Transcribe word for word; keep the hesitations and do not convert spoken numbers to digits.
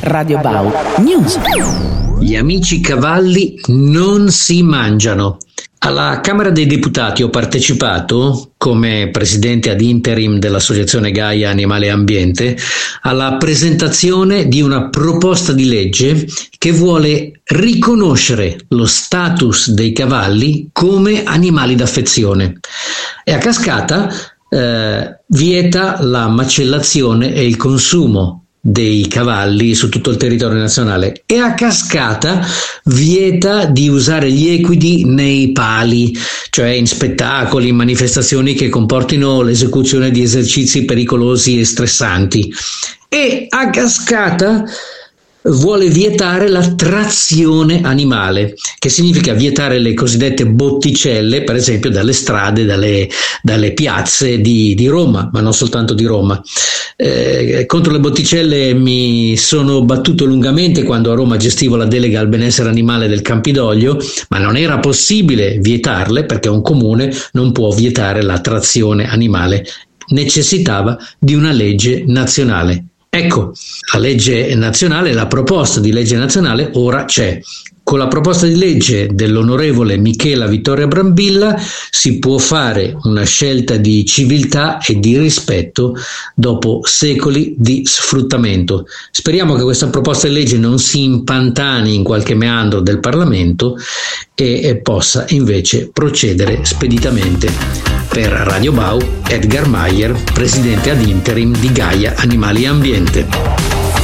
Radio Bau News. Gli amici cavalli non si mangiano. Alla Camera dei Deputati ho partecipato, come presidente ad interim dell'Associazione Gaia Animale e Ambiente, alla presentazione di una proposta di legge che vuole riconoscere lo status dei cavalli come animali d'affezione e a cascata eh, vieta la macellazione e il consumo dei cavalli su tutto il territorio nazionale e a cascata vieta di usare gli equidi nei pali, cioè in spettacoli, in manifestazioni che comportino l'esecuzione di esercizi pericolosi e stressanti, e a cascata vuole vietare la trazione animale, che significa vietare le cosiddette botticelle, per esempio dalle strade, dalle, dalle piazze di, di Roma, ma non soltanto di Roma. Eh, contro le botticelle mi sono battuto lungamente quando a Roma gestivo la delega al benessere animale del Campidoglio, ma non era possibile vietarle perché un comune non può vietare la trazione animale, necessitava di una legge nazionale. Ecco, la legge nazionale, la proposta di legge nazionale ora c'è. Con la proposta di legge dell'onorevole Michela Vittoria Brambilla si può fare una scelta di civiltà e di rispetto dopo secoli di sfruttamento. Speriamo che questa proposta di legge non si impantani in qualche meandro del Parlamento e, e possa invece procedere speditamente. Per Radio Bau, Edgar Maier, presidente ad interim di Gaia Animali e Ambiente.